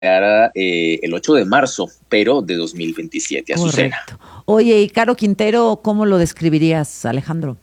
el 8 de marzo, pero de 2027, Azucena. Correcto. Oye, y Caro Quintero, ¿cómo lo describirías, Alejandro?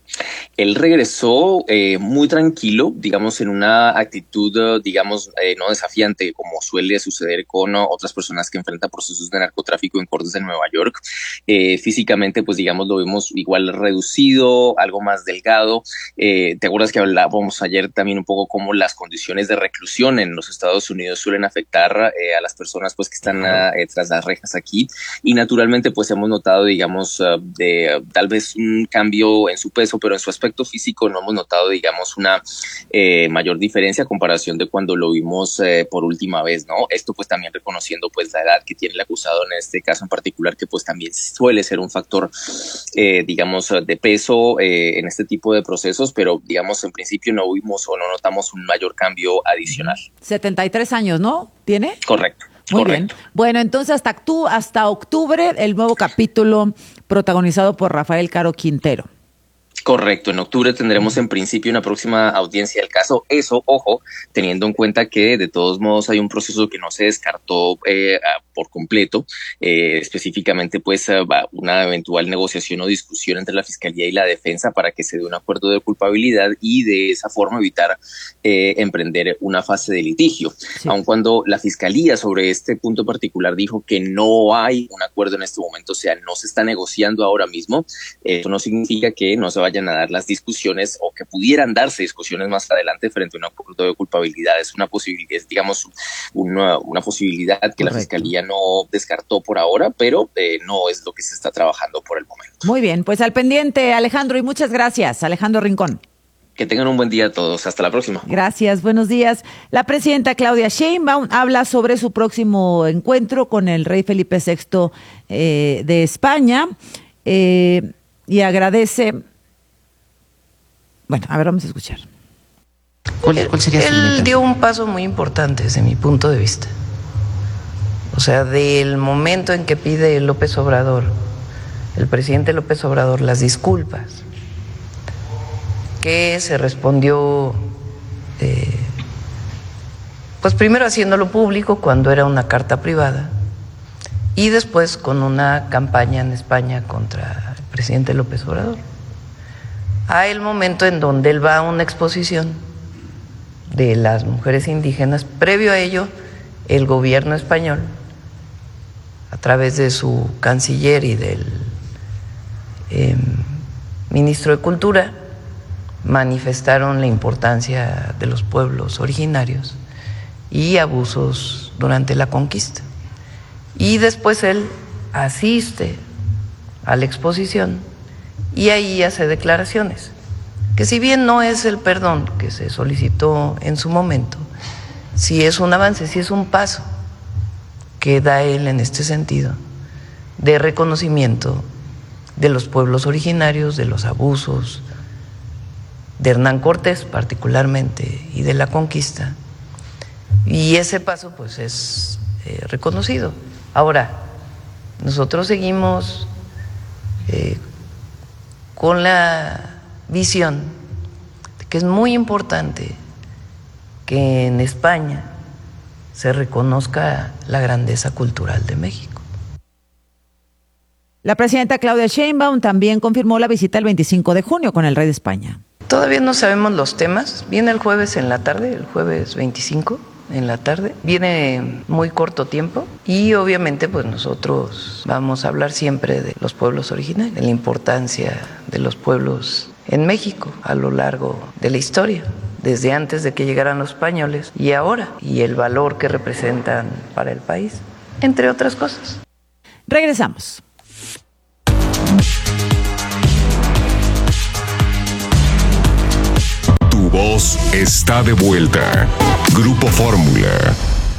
Él regresó muy tranquilo, digamos, en una actitud, no desafiante, como suele suceder con otras personas que enfrentan procesos de narcotráfico en cortes de Nueva York. Físicamente, pues, digamos, lo vimos igual reducido, algo más delgado. ¿Te acuerdas que hablábamos ayer también un poco cómo las condiciones de reclusión en los Estados Unidos suelen afectar a las personas, pues, que están tras las rejas aquí? Y naturalmente, pues, hemos notado, digamos, tal vez un cambio en su peso, pero en su aspecto físico no hemos notado, digamos, una mayor diferencia a comparación de cuando lo vimos por última vez, ¿no? Esto pues también reconociendo pues la edad que tiene el acusado en este caso en particular, que pues también suele ser un factor, digamos, de peso en este tipo de procesos, pero digamos en principio no vimos o no notamos un mayor cambio adicional. 73 años, ¿no? ¿Tiene? Correcto. Muy correcto. bien. Bueno, entonces hasta octubre el nuevo capítulo protagonizado por Rafael Caro Quintero. Correcto, en octubre tendremos en principio una próxima audiencia del caso. Eso, ojo, teniendo en cuenta que de todos modos hay un proceso que no se descartó por completo, específicamente pues una eventual negociación o discusión entre la Fiscalía y la Defensa para que se dé un acuerdo de culpabilidad y de esa forma evitar emprender una fase de litigio. Sí. Aun cuando la Fiscalía sobre este punto particular dijo que no hay un acuerdo en este momento, o sea, no se está negociando ahora mismo, eso no significa que no se vayan a dar las discusiones o que pudieran darse discusiones más adelante frente a un acuerdo de culpabilidad. Es una posibilidad, digamos, una posibilidad que Correcto. La Fiscalía no descartó por ahora, pero no es lo que se está trabajando por el momento. Muy bien, pues al pendiente, Alejandro, y muchas gracias, Alejandro Rincón. Que tengan un buen día a todos. Hasta la próxima. Gracias, buenos días. La presidenta Claudia Sheinbaum habla sobre su próximo encuentro con el rey Felipe VI de España y agradece. Bueno, a ver, vamos a escuchar. ¿Cuál sería su meta? Él dio un paso muy importante desde mi punto de vista. O sea, del momento en que pide López Obrador, el presidente López Obrador, las disculpas, que se respondió, pues primero haciéndolo público cuando era una carta privada y después con una campaña en España contra el presidente López Obrador. Hay el momento en donde él va a una exposición de las mujeres indígenas. Previo a ello, el gobierno español, a través de su canciller y del ministro de Cultura, manifestaron la importancia de los pueblos originarios y abusos durante la conquista. Y después él asiste a la exposición y ahí hace declaraciones, que si bien no es el perdón que se solicitó en su momento, sí es un avance, sí es un paso que da él en este sentido de reconocimiento de los pueblos originarios, de los abusos, de Hernán Cortés particularmente y de la conquista. Y ese paso pues es reconocido. Ahora, nosotros seguimos con la visión de que es muy importante que en España se reconozca la grandeza cultural de México. La presidenta Claudia Sheinbaum también confirmó la visita el 25 de junio con el rey de España. Todavía no sabemos los temas. Viene el jueves en la tarde, el jueves 25 en la tarde. Viene muy corto tiempo y obviamente pues nosotros vamos a hablar siempre de los pueblos originarios, de la importancia de los pueblos en México a lo largo de la historia, desde antes de que llegaran los españoles y ahora, y el valor que representan para el país, entre otras cosas. Regresamos. Tu voz está de vuelta. Grupo Fórmula.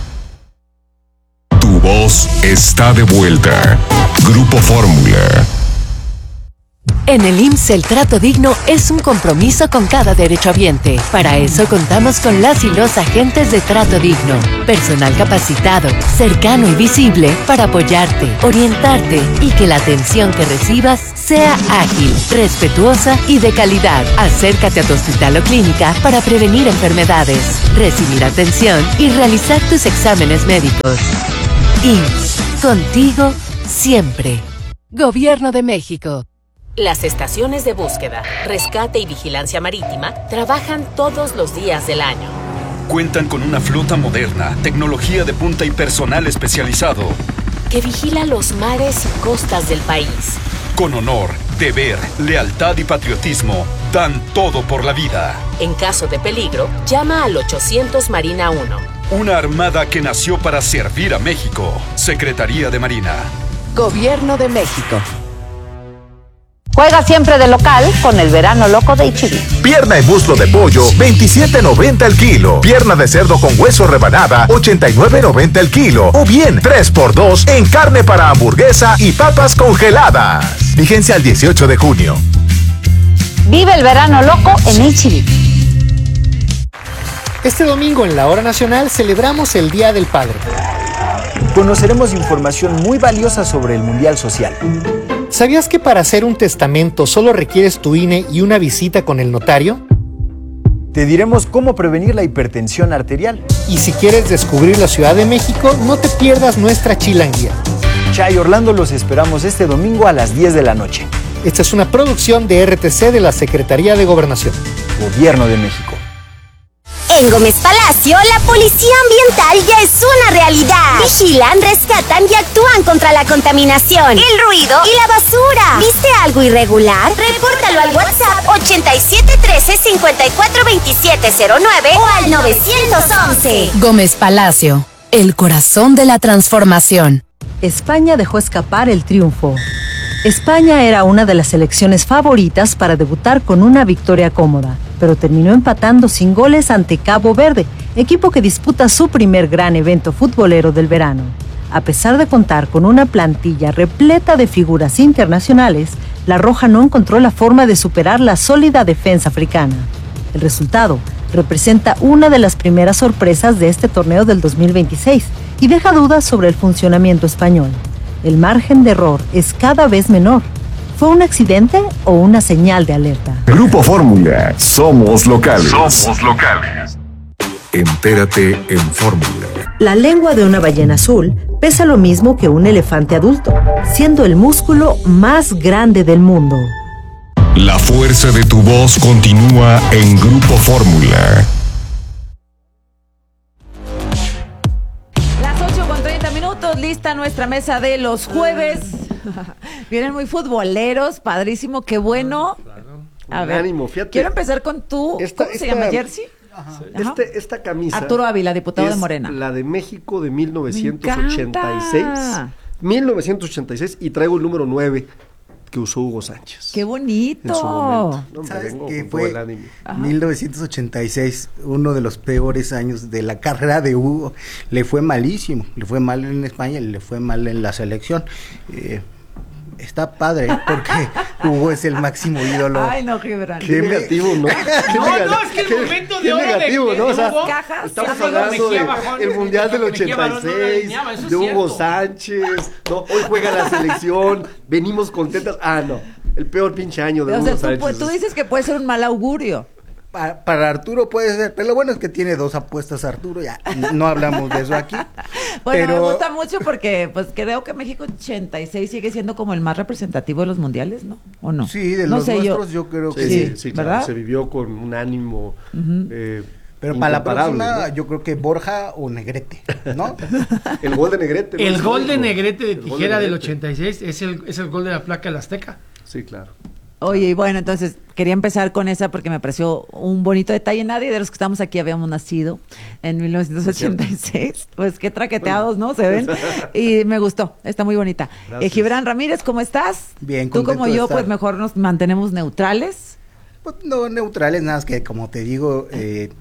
Tu voz está de vuelta. Grupo Fórmula. En el IMSS el trato digno es un compromiso con cada derechohabiente. Para eso contamos con las y los agentes de trato digno. Personal capacitado, cercano y visible para apoyarte, orientarte y que la atención que recibas sea ágil, respetuosa y de calidad. Acércate a tu hospital o clínica para prevenir enfermedades, recibir atención y realizar tus exámenes médicos. IMSS, contigo siempre. Gobierno de México. Las estaciones de búsqueda, rescate y vigilancia marítima trabajan todos los días del año. Cuentan con una flota moderna, tecnología de punta y personal especializado. Que vigila los mares y costas del país. Con honor, deber, lealtad y patriotismo, dan todo por la vida. En caso de peligro, llama al 800 Marina 1. Una armada que nació para servir a México. Secretaría de Marina. Gobierno de México. Juega siempre de local con el verano loco de H-E-B. Pierna y muslo de pollo, $27.90 el kilo. Pierna de cerdo con hueso rebanada, $89.90 el kilo. O bien, 3x2 en carne para hamburguesa y papas congeladas. Vigencia al 18 de junio. Vive el verano loco en H-E-B. Este domingo en la Hora Nacional celebramos el Día del Padre. Conoceremos información muy valiosa sobre el Mundial Social. ¿Sabías que para hacer un testamento solo requieres tu INE y una visita con el notario? Te diremos cómo prevenir la hipertensión arterial. Y si quieres descubrir la Ciudad de México, no te pierdas nuestra chilanguía. Chay Orlando, los esperamos este domingo a las 10 de la noche. Esta es una producción de RTC de la Secretaría de Gobernación. Gobierno de México. En Gómez Palacio, la policía ambiental ya es una realidad. Vigilan, rescatan y actúan contra la contaminación, el ruido y la basura. ¿Viste algo irregular? Repórtalo al WhatsApp 8713-542709 o al 911. Gómez Palacio, el corazón de la transformación. España dejó escapar el triunfo. España era una de las selecciones favoritas para debutar con una victoria cómoda, pero terminó empatando sin goles ante Cabo Verde, equipo que disputa su primer gran evento futbolero del verano. A pesar de contar con una plantilla repleta de figuras internacionales, la Roja no encontró la forma de superar la sólida defensa africana. El resultado representa una de las primeras sorpresas de este torneo del 2026 y deja dudas sobre el funcionamiento español. El margen de error es cada vez menor. ¿Fue un accidente o una señal de alerta? Grupo Fórmula. Somos locales. Somos locales. Entérate en Fórmula. La lengua de una ballena azul pesa lo mismo que un elefante adulto, siendo el músculo más grande del mundo. La fuerza de tu voz continúa en Grupo Fórmula. Lista nuestra mesa de los jueves. Vienen muy futboleros, padrísimo, qué bueno. A ver, ánimo, quiero empezar con tú. ¿Cómo se llama? ¿Jersey? Ajá. Esta camisa. Arturo Ávila, diputado de Morena. La de México de 1986. 1986 y traigo el número 9 que usó Hugo Sánchez. ¡Qué bonito! En su momento. No, ¿sabes qué fue? 1986, uno de los peores años de la carrera de Hugo. Le fue malísimo, le fue mal en España y le fue mal en la selección. Está padre porque Hugo es el máximo ídolo. Ay, no, Gibran. Qué negativo, ¿no? No, es que el momento de oro negativo, ¿no? O sea, cajas, estamos hablando del Mundial del 86, de Hugo Sánchez, ¿no? Hoy juega la selección, venimos contentas. Ah, no, el peor pinche año de Hugo Sánchez. Tú dices que puede ser un mal augurio. Para Arturo puede ser, pero lo bueno es que tiene 2 apuestas Arturo, ya no hablamos de eso aquí. Bueno, me gusta mucho porque pues creo que México 86 sigue siendo como el más representativo de los mundiales, ¿no? ¿O no? Sí, de los nuestros yo creo que sí. Sí, claro, ¿verdad? Se vivió con un ánimo pero para la próxima, ¿no? Yo creo que Borja o Negrete, ¿no? El gol de Negrete. El gol de Negrete de Tijera del 86 es el gol de la placa del Azteca. Sí, claro. Oye, y bueno, entonces quería empezar con esa porque me pareció un bonito detalle. Nadie de los que estamos aquí habíamos nacido en 1986. Pues qué traqueteados, ¿no? Se ven. Y me gustó, está muy bonita. Gibran Ramírez, ¿cómo estás? Bien, tú como yo, pues mejor nos mantenemos neutrales. Pues no neutrales, nada más que como te digo,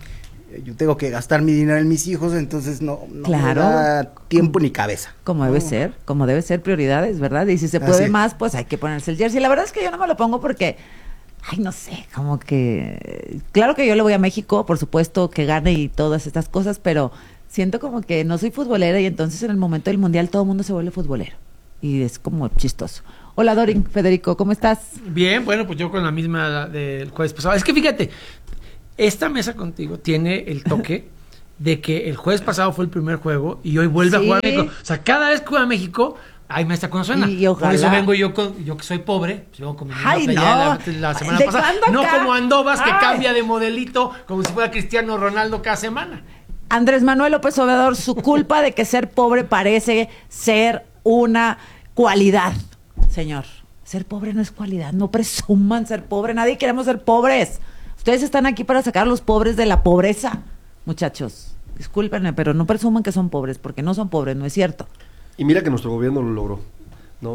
Yo tengo que gastar mi dinero en mis hijos, entonces no claro. me da tiempo ni cabeza. Como debe ser, prioridades, ¿verdad? Y si se puede más, pues hay que ponerse el jersey. La verdad es que yo no me lo pongo porque, ay, no sé, como que... Claro que yo le voy a México, por supuesto, que gane y todas estas cosas, pero siento como que no soy futbolera y entonces en el momento del Mundial todo el mundo se vuelve futbolero. Y es como chistoso. Hola, Dorin, Federico, ¿cómo estás? Bien, bueno, pues yo con la misma del jueves pasado. Es que fíjate, esta mesa contigo tiene el toque de que el jueves pasado fue el primer juego y hoy vuelve a jugar México. O sea, cada vez que juega México, ay, maestra, ¿cómo suena? Y ojalá. Por eso vengo yo que soy pobre, pues vengo con mi la semana pasada. No como Andovas, que cambia de modelito como si fuera Cristiano Ronaldo cada semana. Andrés Manuel López Obrador, su culpa de que ser pobre parece ser una cualidad. Señor, ser pobre no es cualidad, no presuman ser pobre, nadie queremos ser pobres. Ustedes están aquí para sacar a los pobres de la pobreza, muchachos. Discúlpenme, pero no presuman que son pobres, porque no son pobres, no es cierto. Y mira que nuestro gobierno lo logró. ¿No?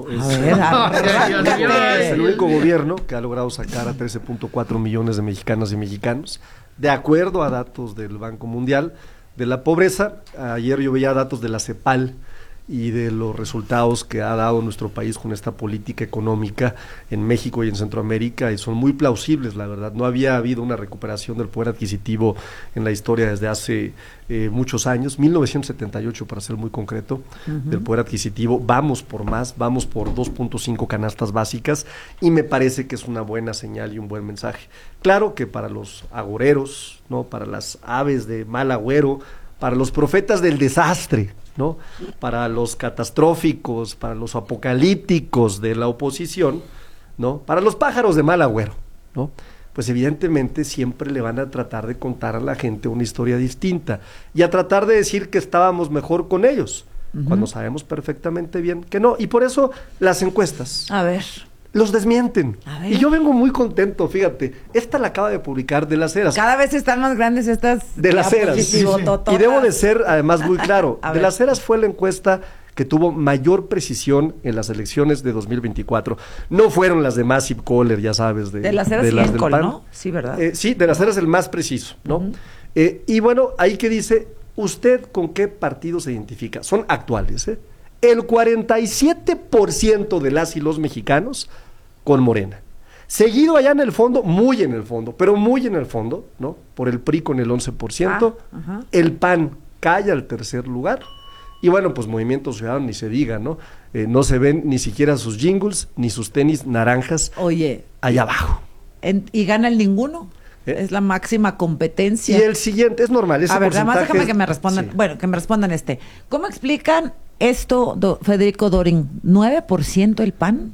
Es el único gobierno que ha logrado sacar a 13.4 millones de mexicanas y mexicanos, de acuerdo a datos del Banco Mundial, de la pobreza. Ayer yo veía datos de la CEPAL y de los resultados que ha dado nuestro país con esta política económica en México y en Centroamérica, y son muy plausibles, la verdad. No había habido una recuperación del poder adquisitivo en la historia desde hace muchos años, 1978 para ser muy concreto, del poder adquisitivo. Vamos por más, vamos por 2.5 canastas básicas, y me parece que es una buena señal y un buen mensaje. Claro que para los agoreros, ¿no?, para las aves de mal agüero, para los profetas del desastre, ¿no?, para los catastróficos, para los apocalípticos de la oposición, ¿no?, para los pájaros de mal agüero, ¿no?, pues evidentemente siempre le van a tratar de contar a la gente una historia distinta y a tratar de decir que estábamos mejor con ellos, cuando sabemos perfectamente bien que no. Y por eso las encuestas los desmienten. Y yo vengo muy contento, fíjate. Esta la acaba de publicar De Las Heras. Cada vez están más grandes estas... De Las Heras. Y debo de ser además muy claro. De Las Heras fue la encuesta que tuvo mayor precisión en las elecciones de 2024. No fueron las de Massive Caller, ya sabes. De Las Heras y Encol, ¿no? Sí, ¿verdad? Sí, De Las Heras el más preciso, ¿no? Y bueno, ahí que dice, ¿usted con qué partido se identifica? Son actuales, ¿eh? El 47% de las y los mexicanos con Morena. Seguido allá en el fondo, muy en el fondo, pero muy en el fondo, ¿no?, por el PRI con el 11%, el PAN cae al tercer lugar, y bueno, pues Movimiento Ciudadano ni se diga, ¿no? No se ven ni siquiera sus jingles, ni sus tenis naranjas allá abajo. ¿Y gana el ninguno? Es la máxima competencia. Y el siguiente, es normal, ese porcentaje... A ver, además déjame que me respondan, que me respondan ¿Cómo explican esto, Federico Dorin? ¿9% el PAN?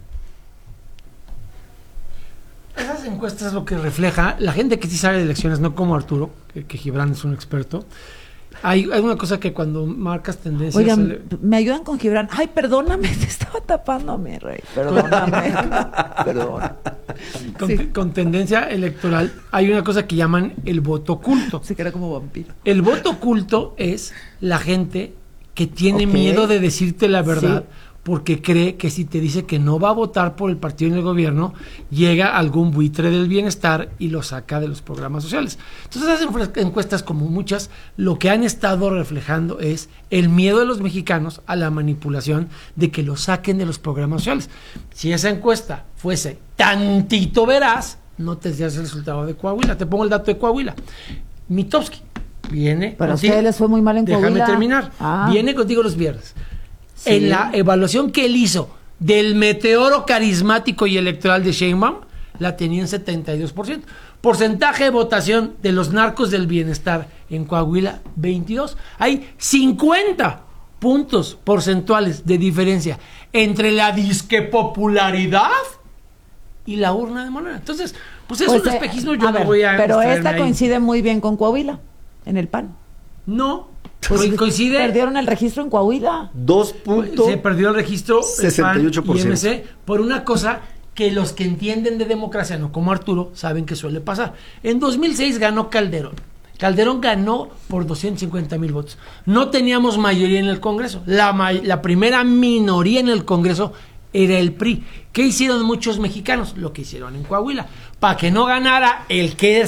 Esas encuestas es lo que refleja la gente que sí sabe de elecciones, no como Arturo, que Gibran es un experto. Hay una cosa que cuando marcas tendencias... Oigan, ¿me ayudan con Gibran? Ay, perdóname, te estaba tapando, mi rey. Perdóname. Perdón. Con tendencia electoral hay una cosa que llaman el voto oculto. Se queda como vampiro. El voto oculto es la gente que tiene miedo de decirte la verdad, porque cree que si te dice que no va a votar por el partido en el gobierno, llega algún buitre del bienestar y lo saca de los programas sociales. Entonces, esas encuestas, como muchas, lo que han estado reflejando es el miedo de los mexicanos a la manipulación de que lo saquen de los programas sociales. Si esa encuesta fuese tantito veraz, no te decías el resultado de Coahuila. Te pongo el dato de Coahuila. Mitofsky viene Pero contigo. A ustedes les fue muy mal en Coahuila. Déjame terminar. Viene contigo los viernes. En la evaluación que él hizo del meteoro carismático y electoral de Sheinbaum, la tenía en 72%. Porcentaje de votación de los narcos del bienestar en Coahuila, 22%. Hay 50 puntos porcentuales de diferencia entre la disque popularidad y la urna de Morena. Entonces, pues es un espejismo, yo no voy a... Pero esta coincide muy bien con Coahuila, en el PAN. No. Pues coincide. Perdieron el registro en Coahuila. Se perdió el registro 68%. Y MC por una cosa que los que entienden de democracia, no como Arturo, saben que suele pasar. En 2006 ganó Calderón. Calderón ganó por 250,000 votos. No teníamos mayoría en el Congreso. La primera minoría en el Congreso era el PRI. ¿Qué hicieron muchos mexicanos? Lo que hicieron en Coahuila. Para que no ganara el que es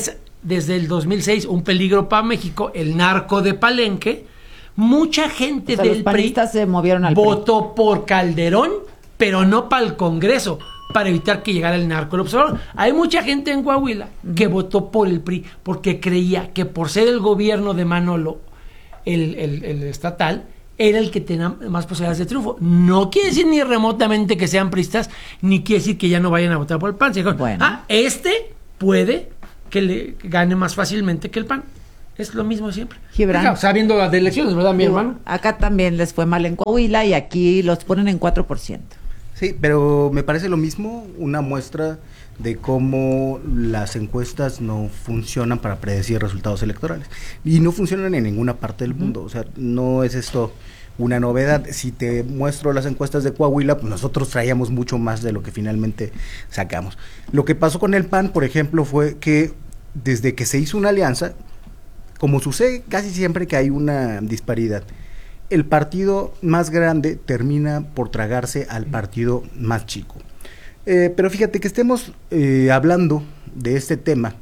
desde el 2006, un peligro para México, el narco de Palenque. Mucha gente del PRI se movieron al votó por Calderón, pero no para el Congreso, para evitar que llegara el narco al observador. Hay mucha gente en Coahuila que votó por el PRI porque creía que por ser el gobierno de Manolo, el estatal, era el que tenía más posibilidades de triunfo. No quiere decir ni remotamente que sean priistas, ni quiere decir que ya no vayan a votar por el PAN. Bueno. Puede que le gane más fácilmente que el PAN. Es lo mismo siempre. Gibran. Sabiendo las elecciones, ¿verdad, mi hermano? Acá también les fue mal en Coahuila y aquí los ponen en 4%. Sí, pero me parece lo mismo una muestra de cómo las encuestas no funcionan para predecir resultados electorales. Y no funcionan en ninguna parte del mundo. O sea, no es esto una novedad. Si te muestro las encuestas de Coahuila, pues nosotros traíamos mucho más de lo que finalmente sacamos. Lo que pasó con el PAN, por ejemplo, fue que desde que se hizo una alianza, como sucede casi siempre que hay una disparidad, el partido más grande termina por tragarse al partido más chico. Pero fíjate que estemos hablando de este tema,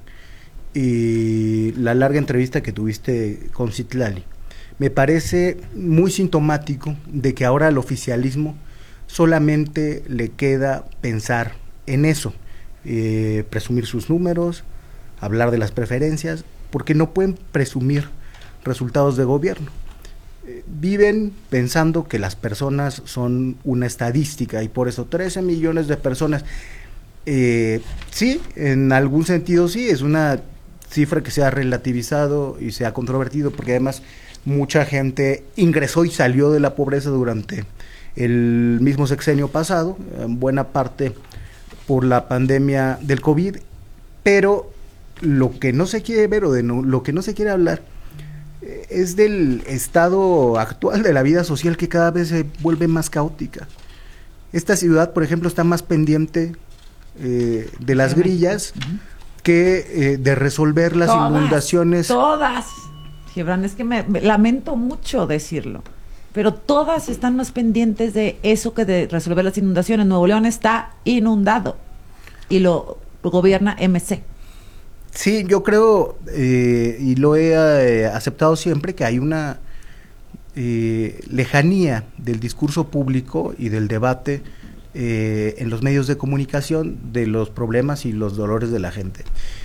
la larga entrevista que tuviste con Citlali, me parece muy sintomático de que ahora al oficialismo solamente le queda pensar en eso, presumir sus números, hablar de las preferencias, porque no pueden presumir resultados de gobierno. Viven pensando que las personas son una estadística y por eso 13 millones de personas, sí, en algún sentido sí, es una cifra que se ha relativizado y se ha controvertido porque además mucha gente ingresó y salió de la pobreza durante el mismo sexenio pasado, en buena parte por la pandemia del COVID, pero lo que no se quiere ver o de lo que no se quiere hablar es del estado actual de la vida social que cada vez se vuelve más caótica. Esta ciudad, por ejemplo, está más pendiente de las grillas que de resolver las inundaciones. Todas, Gibran, es que me lamento mucho decirlo, pero todas están más pendientes de eso que de resolver las inundaciones. Nuevo León está inundado y lo gobierna MC. Sí, yo creo, y lo he aceptado siempre, que hay una lejanía del discurso público y del debate en los medios de comunicación de los problemas y los dolores de la gente.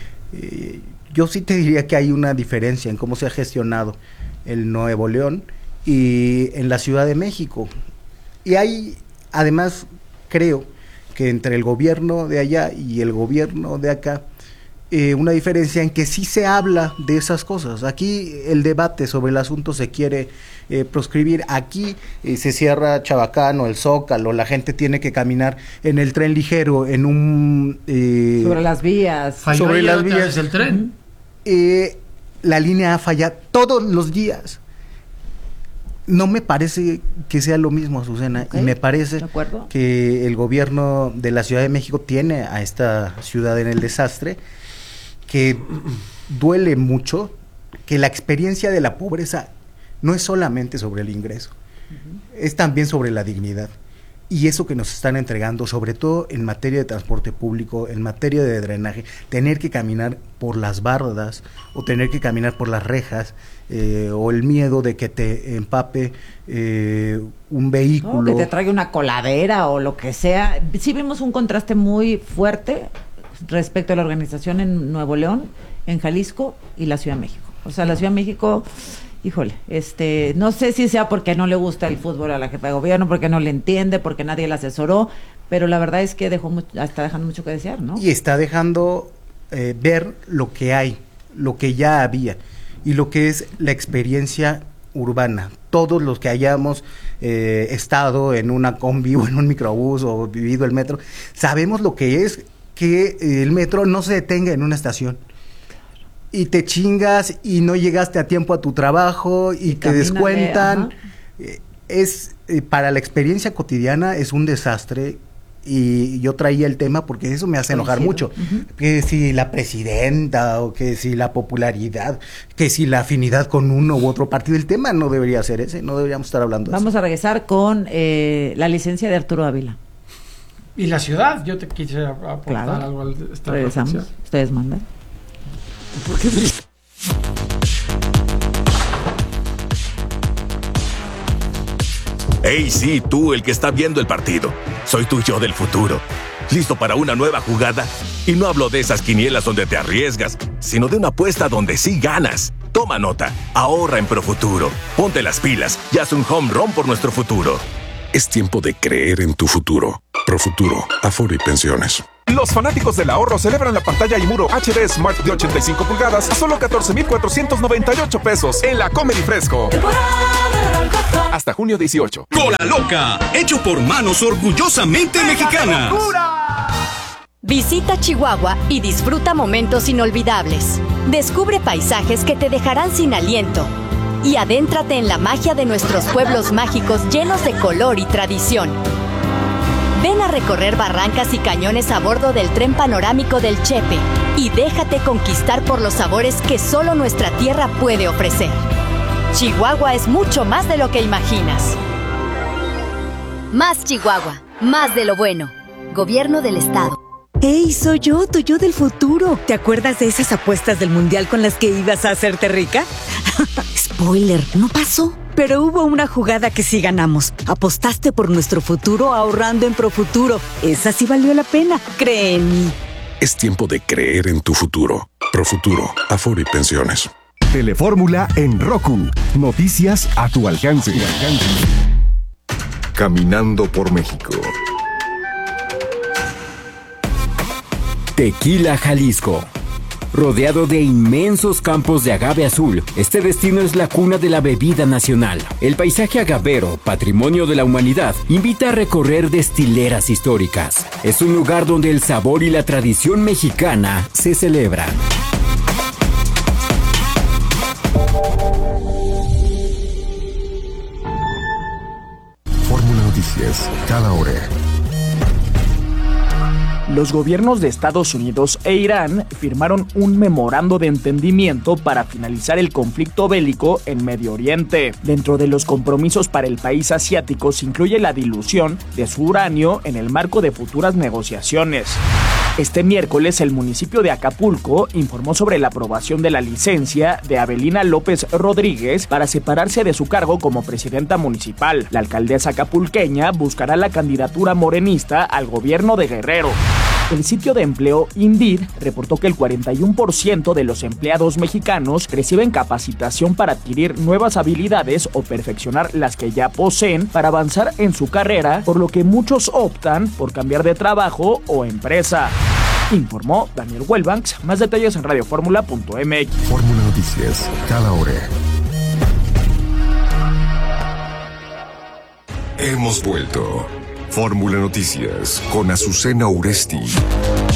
Yo sí te diría que hay una diferencia en cómo se ha gestionado el Nuevo León y en la Ciudad de México. Y hay, además, creo que entre el gobierno de allá y el gobierno de acá, una diferencia en que sí se habla de esas cosas. Aquí el debate sobre el asunto se quiere proscribir. Aquí se cierra Chabacán o el Zócalo, la gente tiene que caminar en el tren ligero, en un... sobre las vías. Sobre las vías del tren. La línea A falla todos los días. No me parece que sea lo mismo, Azucena, okay, y me parece que el gobierno de la Ciudad de México tiene a esta ciudad en el desastre, que duele mucho, que la experiencia de la pobreza no es solamente sobre el ingreso, es también sobre la dignidad. Y eso que nos están entregando, sobre todo en materia de transporte público, en materia de drenaje, tener que caminar por las bardas o tener que caminar por las rejas, o el miedo de que te empape un vehículo. No, que te traiga una coladera o lo que sea. Sí vimos un contraste muy fuerte respecto a la organización en Nuevo León, en Jalisco y la Ciudad de México. O sea, la Ciudad de México, híjole, no sé si sea porque no le gusta el fútbol a la jefa de gobierno, porque no le entiende, porque nadie la asesoró, pero la verdad es que está dejando mucho que desear, ¿no? Y está dejando ver lo que hay, lo que ya había, y lo que es la experiencia urbana. Todos los que hayamos estado en una combi o en un microbús o vivido el metro, sabemos lo que es que el metro no se detenga en una estación y te chingas y no llegaste a tiempo a tu trabajo y te descuentan. Para la experiencia cotidiana es un desastre. Y yo traía el tema porque eso me hace enojar mucho. Que si la presidenta, o que si la popularidad, que si la afinidad con uno u otro partido, el tema no debería ser ese, no deberíamos estar hablando de eso. Vamos a regresar con la licencia de Arturo Ávila. Y la ciudad, yo te quise aportar algo a esta regresamos, reflexión. Ustedes mandan. ¿Por qué? Hey, sí, tú, el que está viendo el partido. Soy tu yo del futuro. ¿Listo para una nueva jugada? Y no hablo de esas quinielas donde te arriesgas, sino de una apuesta donde sí ganas. Toma nota, ahorra en Profuturo. Ponte las pilas y haz un home run por nuestro futuro. Es tiempo de creer en tu futuro. Profuturo, Afore y Pensiones. Los fanáticos del ahorro celebran la pantalla y muro HD Smart de 85 pulgadas a solo 14,498 pesos en la Comedy Fresco. Hasta junio 18. Cola Loca, hecho por manos orgullosamente mexicanas. Visita Chihuahua y disfruta momentos inolvidables. Descubre paisajes que te dejarán sin aliento. Y adéntrate en la magia de nuestros pueblos mágicos llenos de color y tradición. Ven a recorrer barrancas y cañones a bordo del tren panorámico del Chepe y déjate conquistar por los sabores que solo nuestra tierra puede ofrecer. Chihuahua es mucho más de lo que imaginas. Más Chihuahua, más de lo bueno. Gobierno del Estado. ¡Hey, soy yo, tu yo del futuro! ¿Te acuerdas de esas apuestas del Mundial con las que ibas a hacerte rica? Spoiler, no pasó. Pero hubo una jugada que sí ganamos. Apostaste por nuestro futuro ahorrando en Profuturo. Esa sí valió la pena, cree en mí. Es tiempo de creer en tu futuro. Profuturo, Afore y Pensiones. Telefórmula en Roku. Noticias a tu alcance. Caminando por México. Tequila, Jalisco. Rodeado de inmensos campos de agave azul, este destino es la cuna de la bebida nacional. El paisaje agavero, patrimonio de la humanidad, invita a recorrer destileras históricas. Es un lugar donde el sabor y la tradición mexicana se celebran. Fórmula Noticias, cada hora. Los gobiernos de Estados Unidos e Irán firmaron un memorando de entendimiento para finalizar el conflicto bélico en Medio Oriente. Dentro de los compromisos para el país asiático se incluye la dilución de su uranio en el marco de futuras negociaciones. Este miércoles, el municipio de Acapulco informó sobre la aprobación de la licencia de Abelina López Rodríguez para separarse de su cargo como presidenta municipal. La alcaldesa acapulqueña buscará la candidatura morenista al gobierno de Guerrero. El sitio de empleo Indeed reportó que el 41% de los empleados mexicanos reciben capacitación para adquirir nuevas habilidades o perfeccionar las que ya poseen para avanzar en su carrera, por lo que muchos optan por cambiar de trabajo o empresa. Informó Daniel Welbanks. Más detalles en radioformula.mx. Fórmula Noticias, cada hora. Hemos vuelto. Fórmula Noticias con Azucena Uresti.